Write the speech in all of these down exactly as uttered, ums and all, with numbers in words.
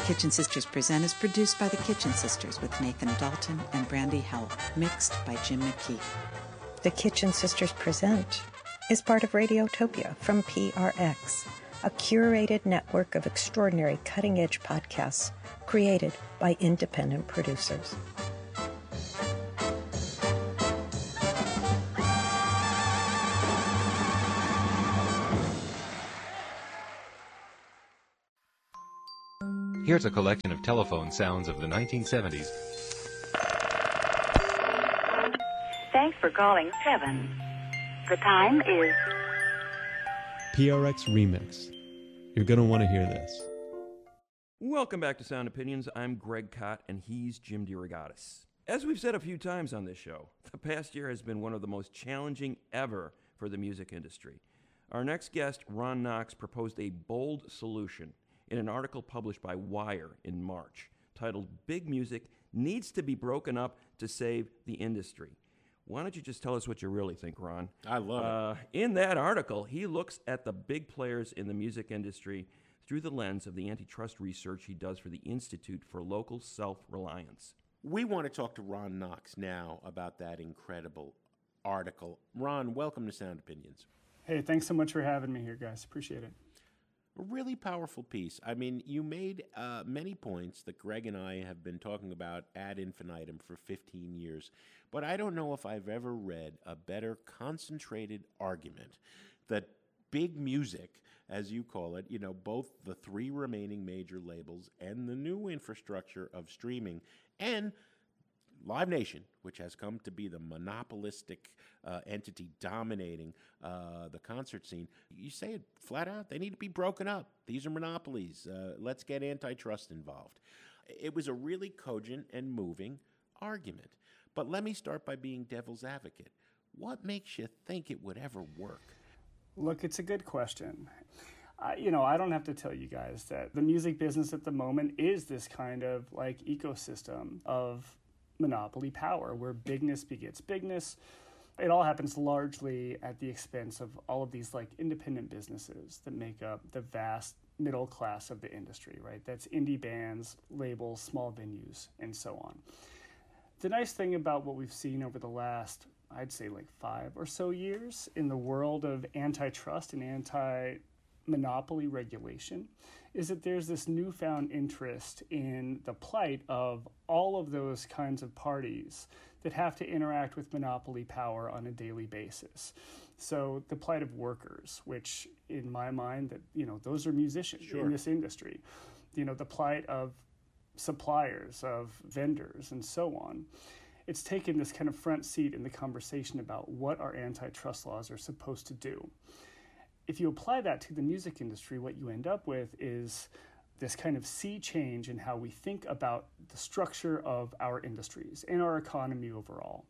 Kitchen Sisters Present is produced by the Kitchen Sisters with Nathan Dalton and Brandy Howell, mixed by Jim McKee. The Kitchen Sisters Present is part of Radiotopia from P R X, a curated network of extraordinary cutting-edge podcasts created by independent producers. Here's a collection of telephone sounds of the nineteen seventies. Thanks for calling Seven. The time is... P R X Remix. You're going to want to hear this. Welcome back to Sound Opinions. I'm Greg Kot, and he's Jim DeRogatis. As we've said a few times on this show, the past year has been one of the most challenging ever for the music industry. Our next guest, Ron Knox, proposed a bold solution in an article published by Wire in March, titled "Big Music Needs to be Broken Up to Save the Industry." Why don't you just tell us what you really think, Ron? I love uh, it. In that article, he looks at the big players in the music industry through the lens of the antitrust research he does for the Institute for Local Self-Reliance. We want to talk to Ron Knox now about that incredible article. Ron, welcome to Sound Opinions. Hey, thanks so much for having me here, guys. Appreciate it. A really powerful piece. I mean, you made uh, many points that Greg and I have been talking about ad infinitum for fifteen years, but I don't know if I've ever read a better concentrated argument that big music, as you call it, you know, both the three remaining major labels and the new infrastructure of streaming and Live Nation, which has come to be the monopolistic uh, entity dominating uh, the concert scene, you say it flat out, they need to be broken up. These are monopolies. Uh, let's get antitrust involved. It was a really cogent and moving argument. But let me start by being devil's advocate. What makes you think it would ever work? Look, it's a good question. Uh, you know, I don't have to tell you guys that the music business at the moment is this kind of like ecosystem of monopoly power where bigness begets bigness. It all happens largely at the expense of all of these like independent businesses that make up the vast middle class of the industry, right? That's indie bands, labels, small venues, and so on. The nice thing about what we've seen over the last, I'd say like five or so years in the world of antitrust and anti-monopoly regulation is that there's this newfound interest in the plight of all of those kinds of parties that have to interact with monopoly power on a daily basis. So the plight of workers, which in my mind, that you know, those are musicians sure. in this industry. You know, the plight of suppliers, of vendors, and so on. It's taken this kind of front seat in the conversation about what our antitrust laws are supposed to do. If you apply that to the music industry, what you end up with is this kind of sea change in how we think about the structure of our industries and our economy overall.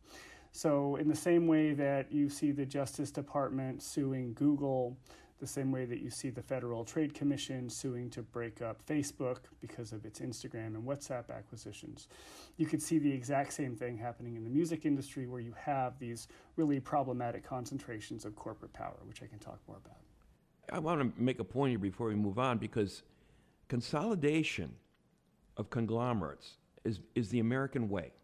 So in the same way that you see the Justice Department suing Google, the same way that you see the Federal Trade Commission suing to break up Facebook because of its Instagram and WhatsApp acquisitions, you could see the exact same thing happening in the music industry where you have these really problematic concentrations of corporate power, which I can talk more about. I want to make a point here before we move on, because consolidation of conglomerates is, is the American way.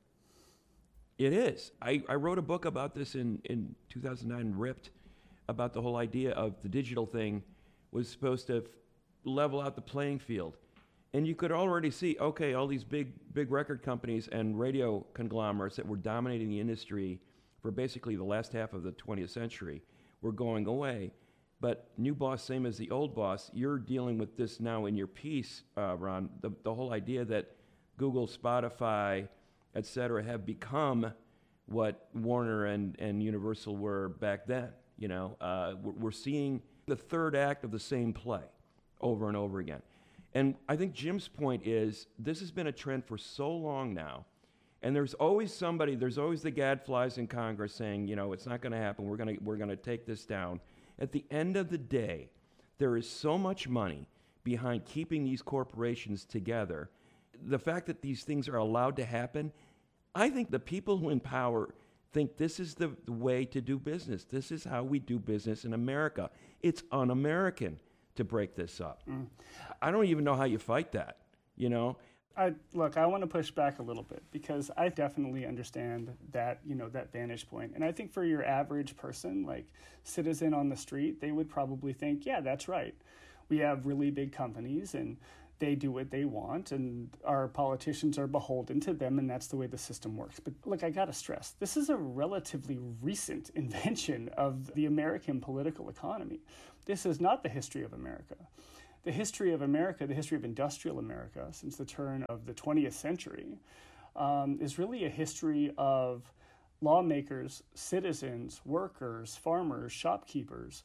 It is. I, I wrote a book about this in, in two thousand nine, Ripped, about the whole idea of the digital thing was supposed to f- level out the playing field. And you could already see, okay, all these big big record companies and radio conglomerates that were dominating the industry for basically the last half of the twentieth century were going away. But new boss, same as the old boss, you're dealing with this now in your piece, uh, Ron, the, the whole idea that Google, Spotify, et cetera, have become what Warner and, and Universal were back then. You know, uh, we're, we're seeing the third act of the same play over and over again. And I think Jim's point is this has been a trend for so long now, and there's always somebody, there's always the gadflies in Congress saying, you know, it's not going to happen, we're going to we're going to take this down. At the end of the day, there is so much money behind keeping these corporations together. The fact that these things are allowed to happen, I think the people who in power think this is the, the way to do business. This is how we do business in America. It's un-American to break this up. Mm. I don't even know how you fight that. you know? I, look, I want to push back a little bit because I definitely understand that, you know, that vantage point. And I think for your average person, like citizen on the street, they would probably think, yeah, that's right. We have really big companies and they do what they want and our politicians are beholden to them and that's the way the system works. But look, I got to stress, this is a relatively recent invention of the American political economy. This is not the history of America. The history of America, the history of industrial America since the turn of the twentieth century, um, is really a history of lawmakers, citizens, workers, farmers, shopkeepers,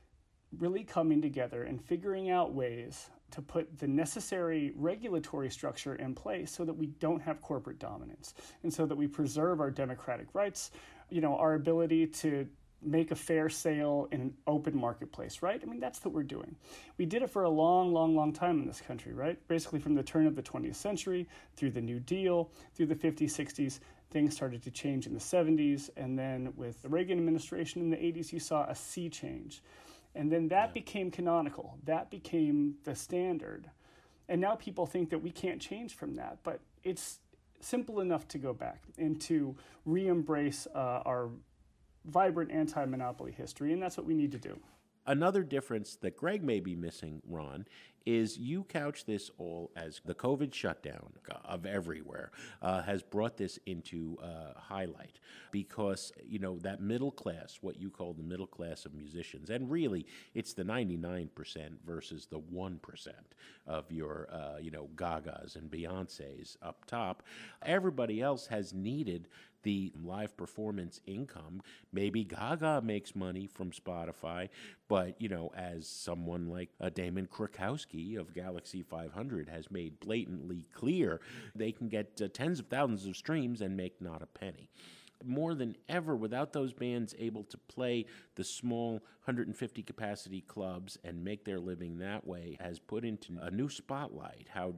really coming together and figuring out ways to put the necessary regulatory structure in place so that we don't have corporate dominance and so that we preserve our democratic rights, you know, our ability to make a fair sale in an open marketplace, right? I mean, that's what we're doing. We did it for a long, long, long time in this country, right? Basically from the turn of the twentieth century, through the New Deal, through the fifties, sixties, things started to change in the seventies, and then with the Reagan administration in the eighties, you saw a sea change. And then that became canonical. That became the standard. And now people think that we can't change from that, but it's simple enough to go back and to re-embrace uh, our vibrant anti-monopoly history, and that's what we need to do. Another difference that Greg may be missing, Ron, is you couch this all as the COVID shutdown of everywhere uh, has brought this into uh, highlight because, you know, that middle class, what you call the middle class of musicians, and really it's the ninety-nine percent versus the one percent of your, uh, you know, Gagas and Beyoncés up top. Everybody else has needed the live performance income. Maybe Gaga makes money from Spotify, but, you know, as someone like uh, Damon Krakowski of Galaxy five hundred has made blatantly clear, they can get uh, tens of thousands of streams and make not a penny. More than ever, without those bands able to play the small one hundred fifty capacity clubs and make their living that way, has put into a new spotlight how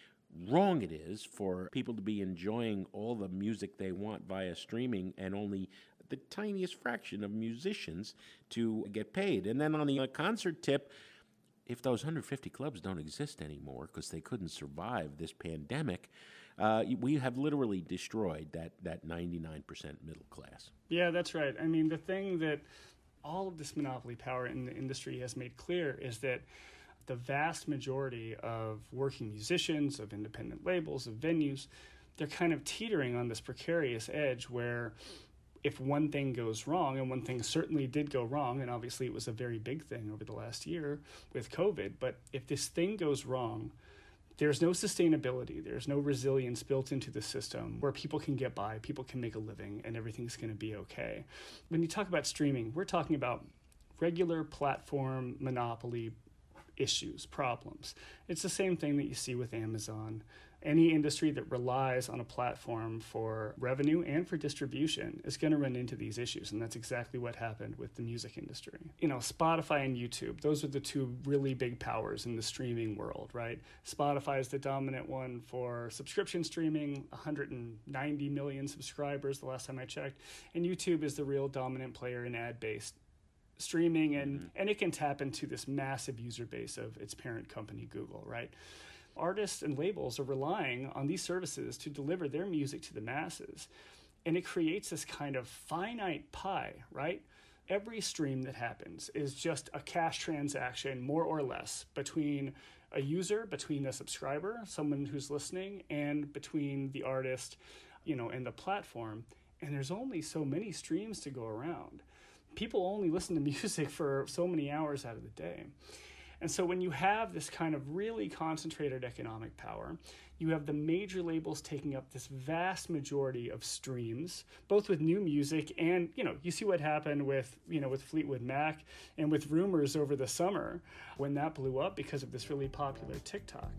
wrong it is for people to be enjoying all the music they want via streaming and only the tiniest fraction of musicians to get paid. And then on the concert tip, if those one hundred fifty clubs don't exist anymore because they couldn't survive this pandemic, uh, we have literally destroyed that, that ninety-nine percent middle class. Yeah, that's right. I mean, the thing that all of this monopoly power in the industry has made clear is that the vast majority of working musicians, of independent labels, of venues, they're kind of teetering on this precarious edge where if one thing goes wrong, and one thing certainly did go wrong, and obviously it was a very big thing over the last year with COVID, but if this thing goes wrong, there's no sustainability, there's no resilience built into the system where people can get by, people can make a living, and everything's going to be okay. When you talk about streaming, we're talking about regular platform monopoly issues, problems. It's the same thing that you see with Amazon. Any industry that relies on a platform for revenue and for distribution is going to run into these issues, and that's exactly what happened with the music industry. You know, Spotify and YouTube, those are the two really big powers in the streaming world, right? Spotify is the dominant one for subscription streaming, one hundred ninety million subscribers the last time I checked, and YouTube is the real dominant player in ad-based streaming, and, mm-hmm. and it can tap into this massive user base of its parent company, Google, right? Artists and labels are relying on these services to deliver their music to the masses, and it creates this kind of finite pie, right? Every stream that happens is just a cash transaction, more or less, between a user, between a subscriber, someone who's listening, and between the artist, you know, and the platform. And there's only so many streams to go around. People only listen to music for so many hours out of the day. And so when you have this kind of really concentrated economic power, you have the major labels taking up this vast majority of streams, both with new music and, you know, you see what happened with, you know, with Fleetwood Mac and with Rumors over the summer when that blew up because of this really popular TikTok.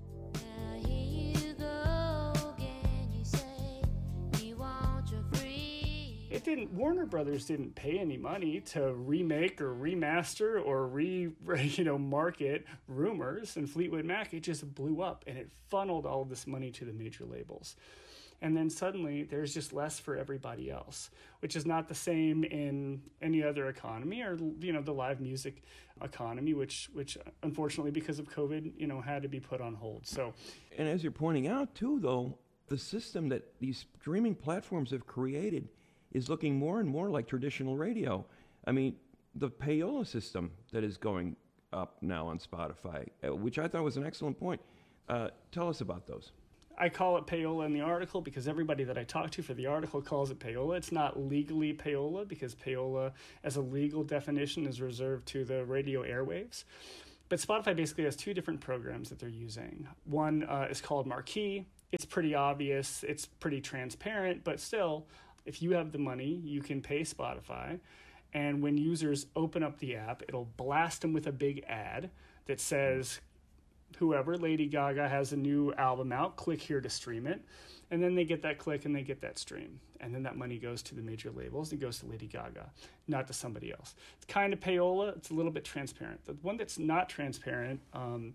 It didn't, Warner Brothers didn't pay any money to remake or remaster or re, you know, market Rumors and Fleetwood Mac. It just blew up and it funneled all of this money to the major labels. And then suddenly there's just less for everybody else, which is not the same in any other economy or, you know, the live music economy, which, which unfortunately because of COVID, you know, had to be put on hold. So, and as you're pointing out too, though, the system that these streaming platforms have created is looking more and more like traditional radio. I mean, the payola system that is going up now on Spotify, uh, which I thought was an excellent point. Uh, tell us about those. I call it payola in the article because everybody that I talk to for the article calls it payola. It's not legally payola because payola as a legal definition is reserved to the radio airwaves. But Spotify basically has two different programs that they're using. One uh, is called Marquee. It's pretty obvious. It's pretty transparent, but still, if you have the money, you can pay Spotify. And when users open up the app, it'll blast them with a big ad that says, whoever, Lady Gaga has a new album out, click here to stream it. And then they get that click and they get that stream. And then that money goes to the major labels. It goes to Lady Gaga, not to somebody else. It's kind of payola. It's a little bit transparent. The one that's not transparent um,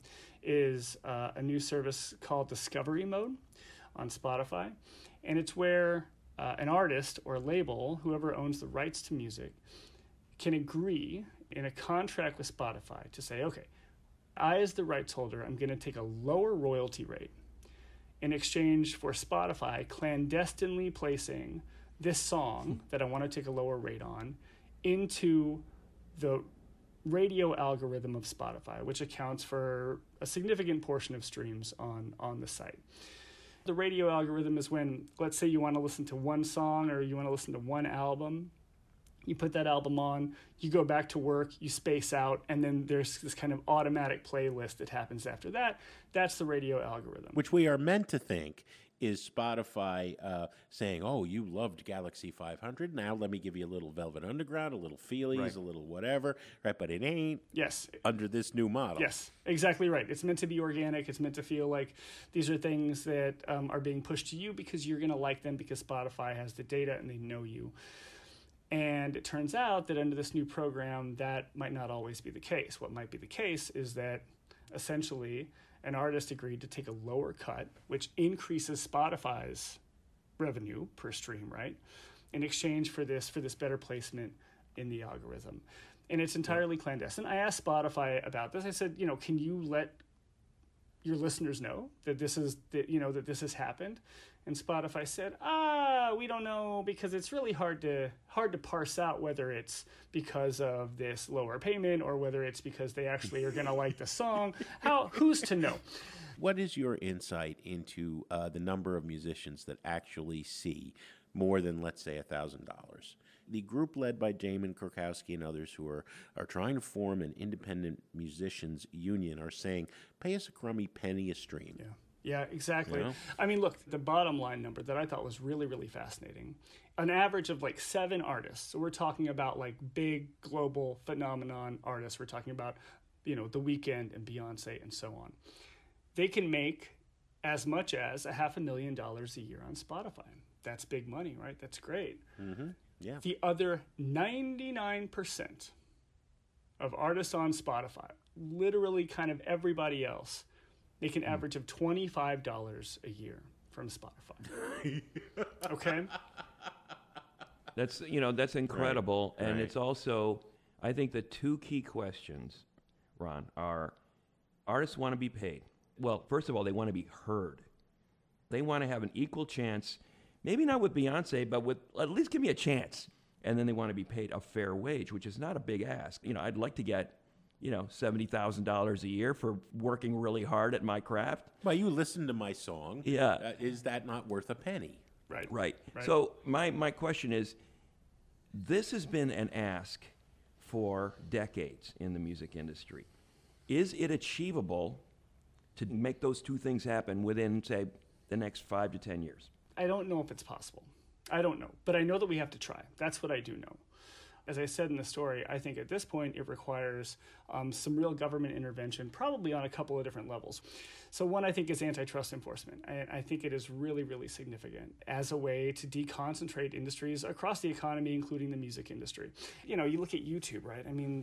is uh, a new service called Discovery Mode on Spotify. And it's where uh, an artist or label, whoever owns the rights to music, can agree in a contract with Spotify to say, okay, I, as the rights holder, I'm going to take a lower royalty rate in exchange for Spotify clandestinely placing this song that I want to take a lower rate on into the radio algorithm of Spotify, which accounts for a significant portion of streams on, on the site. The radio algorithm is when, let's say you want to listen to one song or you want to listen to one album. You put that album on, you go back to work, you space out, and then there's this kind of automatic playlist that happens after that. That's the radio algorithm. Which we are meant to think is Spotify uh, saying, oh, you loved Galaxy five hundred, now let me give you a little Velvet Underground, a little Feelies, right. a little whatever, right? But it ain't yes. under this new model. Yes, exactly right. It's meant to be organic. It's meant to feel like these are things that um, are being pushed to you because you're going to like them because Spotify has the data and they know you. And it turns out that under this new program, that might not always be the case. What might be the case is that essentially an artist agreed to take a lower cut, which increases Spotify's revenue per stream, right? In exchange for this, for this better placement in the algorithm. And it's entirely clandestine. I asked Spotify about this. I said, you know, can you let your listeners know that this is, that, you know, that this has happened? And Spotify said, ah, we don't know because it's really hard to hard to parse out whether it's because of this lower payment or whether it's because they actually are going to like the song. How? Who's to know? What is your insight into uh, the number of musicians that actually see more than, let's say, one thousand dollars? The group led by Damon Kurkowski and others who are, are trying to form an independent musicians union are saying, pay us a crummy penny a stream. Yeah. Yeah, exactly. You know? I mean, look, the bottom line number that I thought was really, really fascinating, an average of like seven artists. So we're talking about like big global phenomenon artists. We're talking about, you know, The Weeknd and Beyonce and so on. They can make as much as a half a million dollars a year on Spotify. That's big money, right? That's great. Mm-hmm. Yeah. The other ninety-nine percent of artists on Spotify, literally kind of everybody else, they can average of twenty-five dollars a year from Spotify. Okay? That's, you know, that's incredible. Right. And Right. it's also, I think the two key questions, Ron, are artists want to be paid. Well, first of all, they want to be heard. They want to have an equal chance, maybe not with Beyonce, but with, at least give me a chance. And then they want to be paid a fair wage, which is not a big ask. You know, I'd like to get, you know, seventy thousand dollars a year for working really hard at my craft. Well, you listen to my song. Yeah. Uh, is that not worth a penny? Right. Right. Right. So my, my question is, this has been an ask for decades in the music industry. Is it achievable to make those two things happen within, say, the next five to ten years? I don't know if it's possible. I don't know. But I know that we have to try. That's what I do know. As I said in the story, I think at this point it requires um, some real government intervention, probably on a couple of different levels. So one, I think, is antitrust enforcement. I, I think it is really, really significant as a way to deconcentrate industries across the economy, including the music industry. You know, you look at YouTube, right? I mean,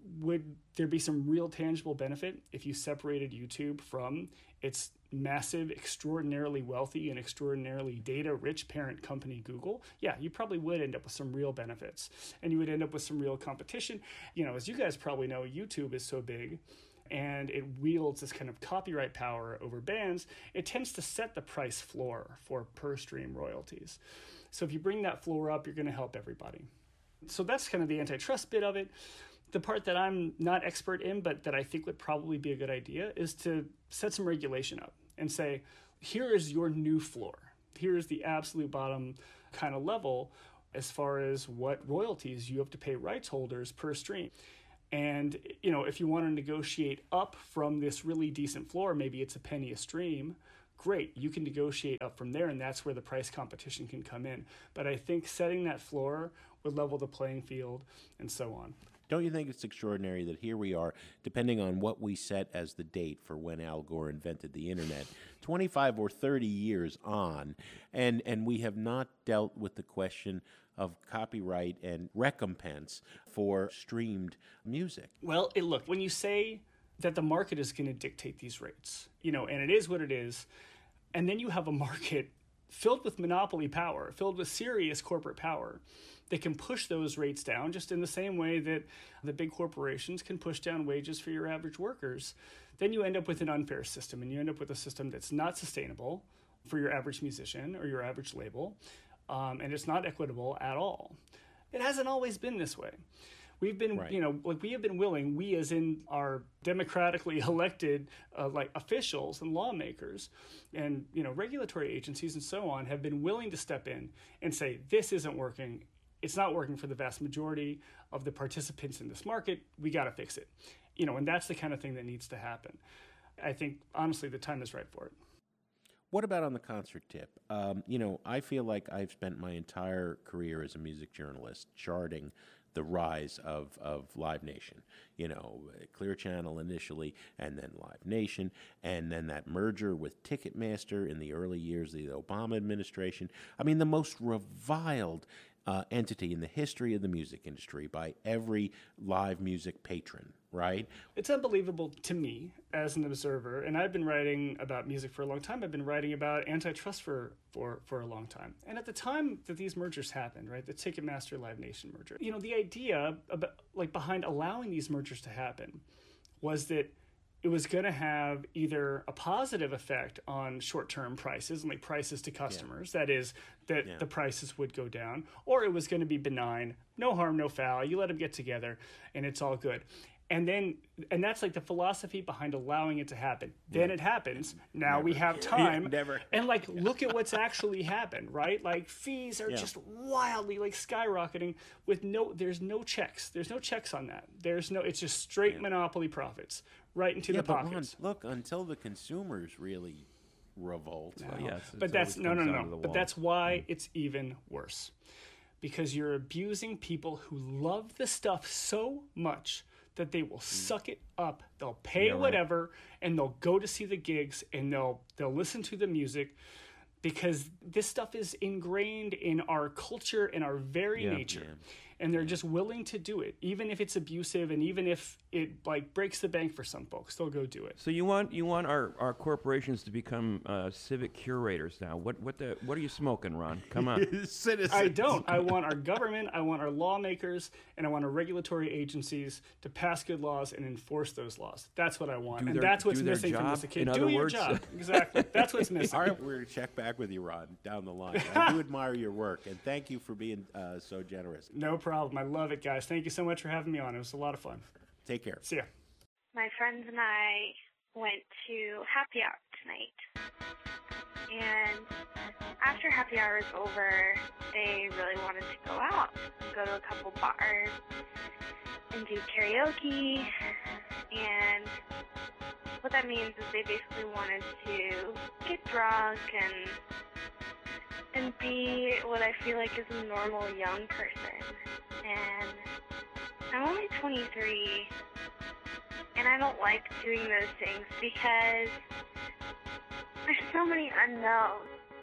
would there be some real tangible benefit if you separated YouTube from its massive, extraordinarily wealthy, and extraordinarily data-rich parent company, Google? Yeah, you probably would end up with some real benefits, and you would end up with some real competition. You know, as you guys probably know, YouTube is so big, and it wields this kind of copyright power over bands. It tends to set the price floor for per-stream royalties. So if you bring that floor up, you're going to help everybody. So that's kind of the antitrust bit of it. The part that I'm not expert in, but that I think would probably be a good idea, is to set some regulation up and say, here is your new floor. Here is the absolute bottom kind of level as far as what royalties you have to pay rights holders per stream. And, you know, if you want to negotiate up from this really decent floor, maybe it's a penny a stream, great, you can negotiate up from there, and that's where the price competition can come in. But I think setting that floor would level the playing field and so on. Don't you think it's extraordinary that here we are, depending on what we set as the date for when Al Gore invented the internet, twenty-five or thirty years on, and, and we have not dealt with the question of copyright and recompense for streamed music? Well, it, look, when you say that the market is going to dictate these rates, you know, and it is what it is, and then you have a market filled with monopoly power, filled with serious corporate power, they can push those rates down just in the same way that the big corporations can push down wages for your average workers. Then you end up with an unfair system, and you end up with a system that's not sustainable for your average musician or your average label, um, and it's not equitable at all. It hasn't always been this way. We've been, right. you know, like we have been willing, we as in our democratically elected uh, like officials and lawmakers and, you know, regulatory agencies and so on have been willing to step in and say, this isn't working. It's not working for the vast majority of the participants in this market. We got to fix it. You know, and that's the kind of thing that needs to happen. I think, honestly, the time is right for it. What about on the concert tip? Um, you know, I feel like I've spent my entire career as a music journalist charting the rise of, of Live Nation. You know, Clear Channel initially, and then Live Nation, and then that merger with Ticketmaster in the early years of the Obama administration. I mean, the most reviled Uh, entity in the history of the music industry by every live music patron, right? It's unbelievable to me as an observer, and I've been writing about music for a long time. I've been writing about antitrust for, for, for a long time. And at the time that these mergers happened, right, the Ticketmaster Live Nation merger, you know, the idea about, like behind allowing these mergers to happen was that it was going to have either a positive effect on short-term prices, and like prices to customers, yeah. that is, that yeah. the prices would go down, or it was going to be benign, no harm, no foul, you let them get together, and it's all good. And then, and that's like the philosophy behind allowing it to happen. Then yeah. it happens. Now never. we have time. Yeah, never. And like, look at what's actually happened, right? Like fees are yeah. just wildly like skyrocketing with no, there's no checks. There's no checks on that. There's no, it's just straight yeah. monopoly profits right into yeah, the but pockets. Ron, look, until the consumers really revolt. No. Well, yes, but that's, no, no, no. But that's why mm. it's even worse. Because you're abusing people who love the stuff so much that they will suck it up. They'll pay yeah, whatever, right. and they'll go to see the gigs, and they'll they'll listen to the music, because this stuff is ingrained in our culture and our very yeah, nature. Yeah. And they're just willing to do it, even if it's abusive, and even if it like breaks the bank for some folks, they'll go do it. So you want you want our, our corporations to become uh, civic curators now? What what the what are you smoking, Ron? Come on. Citizens. I don't. I want our government, I want our lawmakers, and I want our regulatory agencies to pass good laws and enforce those laws. That's what I want, do and their, that's what's do their missing job, from this kid. in Do other your words. job. Exactly. That's what's missing. All right, we're going to check back with you, Ron, down the line. I do admire your work, and thank you for being uh, so generous. No problem. I love it, guys. Thank you so much for having me on. It was a lot of fun. Take care. See ya. My friends and I went to happy hour tonight. And after happy hour was over, they really wanted to go out, go to a couple bars, and do karaoke. And what that means is they basically wanted to get drunk and and be what I feel like is a normal young person. And I'm only twenty-three, and I don't like doing those things because there's so many unknowns.